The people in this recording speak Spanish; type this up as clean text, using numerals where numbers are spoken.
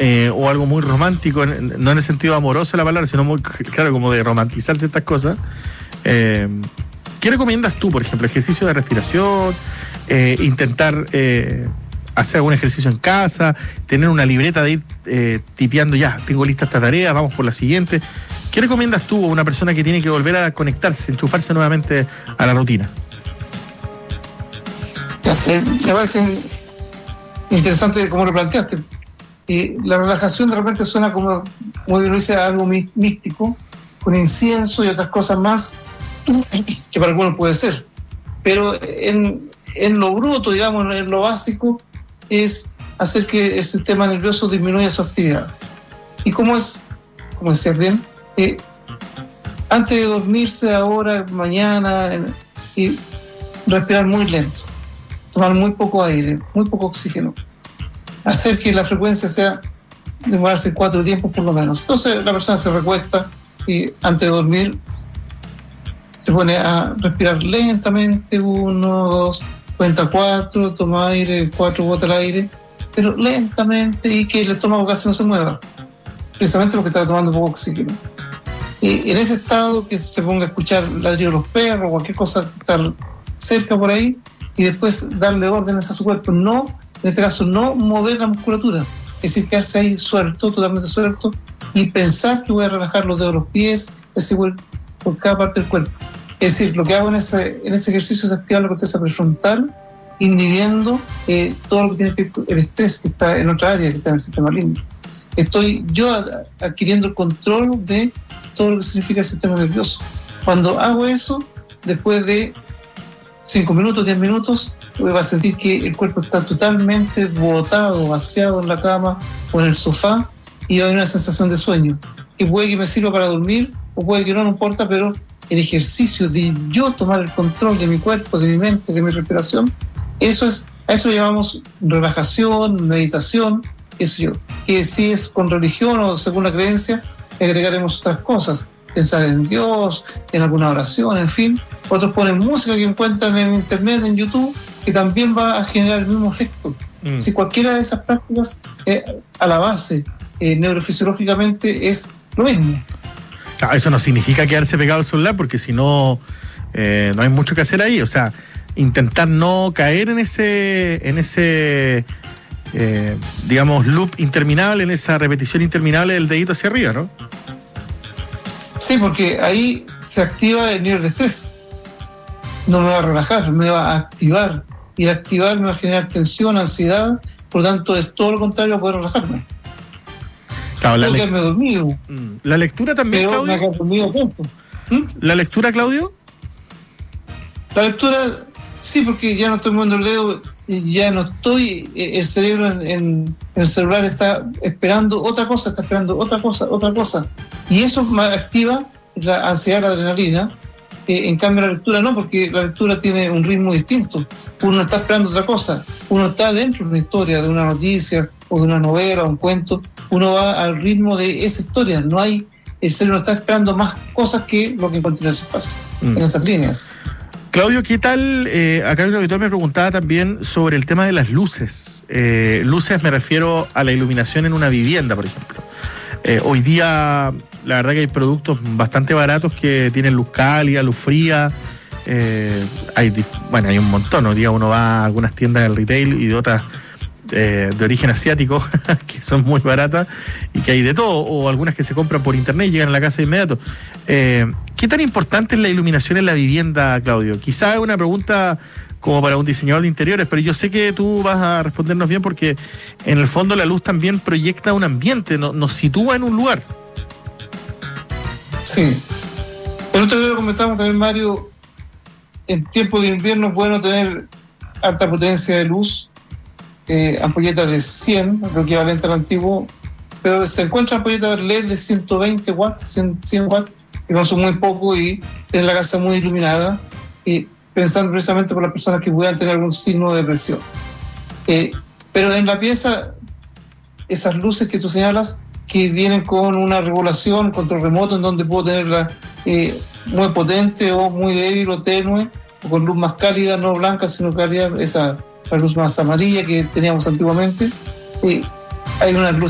o algo muy romántico, no en el sentido amoroso de la palabra, sino muy, claro, como de romantizar ciertas cosas. ¿Qué recomiendas tú, por ejemplo? ¿Ejercicio de respiración? ¿Intentar hacer algún ejercicio en casa? ¿Tener una libreta de ir tipeando, ya, tengo lista esta tarea, vamos por la siguiente? ¿Qué recomiendas tú a una persona que tiene que volver a conectarse, enchufarse nuevamente a la rutina? Me parece interesante cómo lo planteaste. La relajación de repente suena como, muy bien dice, algo místico, con incienso y otras cosas más, que para algunos puede ser. Pero en lo bruto, digamos, en lo básico, es hacer que el sistema nervioso disminuya su actividad. Y como decías bien, antes de dormirse ahora, mañana, y respirar muy lento, tomar muy poco aire, muy poco oxígeno, hacer que la frecuencia sea demorarse 4 tiempos por lo menos. Entonces la persona se recuesta y antes de dormir se pone a respirar lentamente, 1, 2, cuenta 4, toma aire, 4 bota el aire, pero lentamente, y que el estómago casi no se mueva, precisamente porque está tomando poco oxígeno. Y en ese estado que se ponga a escuchar ladrido de los perros, cualquier cosa que está cerca por ahí, y después darle órdenes a su cuerpo, no, en este caso, no mover la musculatura, es decir, quedarse ahí suelto, totalmente suelto, y pensar que voy a relajar los dedos de los pies, es igual por cada parte del cuerpo. Es decir, lo que hago en ese ejercicio es activar la corteza prefrontal, inhibiendo todo lo que tiene que ver con el estrés que está en otra área, que está en el sistema límbico. Estoy yo adquiriendo el control de todo lo que significa el sistema nervioso. Cuando hago eso, después de 5 minutos, 10 minutos, va a sentir que el cuerpo está totalmente botado, vaciado en la cama o en el sofá, y hay una sensación de sueño, que puede que me sirva para dormir, o puede que no importa, pero el ejercicio de yo tomar el control de mi cuerpo, de mi mente, de mi respiración, a eso llamamos relajación, meditación, eso yo. Que si es con religión o según la creencia, agregaremos otras cosas, pensar en Dios, en alguna oración, en fin. Otros ponen música que encuentran en internet, en YouTube, que también va a generar el mismo efecto. Si cualquiera de esas prácticas, a la base, neurofisiológicamente, es lo mismo. Claro, eso no significa quedarse pegado al celular, porque si no, no hay mucho que hacer ahí. O sea, intentar no caer en ese digamos, loop interminable, en esa repetición interminable del dedito hacia arriba, ¿no? Sí, porque ahí se activa el nivel de estrés. No me va a relajar, me va a activar. Y el activar me va a generar tensión, ansiedad. Por lo tanto, es todo lo contrario a poder relajarme. Claro, Puedo quedarme dormido. La lectura también, pero Claudio. Me quedo dormido a tiempo. ¿La lectura, Claudio? La lectura, sí, porque ya no estoy moviendo el dedo, ya no estoy, el cerebro en el celular está esperando otra cosa, otra cosa. Y eso me activa la ansiedad, la adrenalina. En cambio la lectura no, porque la lectura tiene un ritmo distinto. Uno está esperando otra cosa, uno está dentro de una historia, de una noticia, o de una novela, o un cuento. Uno va al ritmo de esa historia, el cerebro está esperando más cosas que lo que en continuación pasa en esas líneas. Claudio, ¿qué tal? Acá un auditor me preguntaba también sobre el tema de las luces. Luces me refiero a la iluminación en una vivienda, por ejemplo. Hoy día, la verdad que hay productos bastante baratos que tienen luz cálida, luz fría. Hay un montón. Hoy día uno va a algunas tiendas del retail y de otras de origen asiático que son muy baratas y que hay de todo, o algunas que se compran por internet y llegan a la casa de inmediato. ¿Qué tan importante es la iluminación en la vivienda, Claudio? Quizá es una pregunta como para un diseñador de interiores, pero yo sé que tú vas a respondernos bien, porque en el fondo la luz también proyecta un ambiente, nos sitúa en un lugar. Sí. El otro día lo comentamos también, Mario, en tiempo de invierno es bueno tener alta potencia de luz, ampolletas de 100, lo equivalente al antiguo, pero se encuentran ampolletas LED de 120 watts, 100 watts, que no son muy poco, y tener la casa muy iluminada, y pensando precisamente por las personas que puedan tener algún signo de depresión. Pero en la pieza, esas luces que tú señalas, que vienen con una regulación, control remoto, en donde puedo tenerla muy potente o muy débil o tenue, o con luz más cálida, no blanca, sino cálida, la luz más amarilla que teníamos antiguamente. Hay unas luces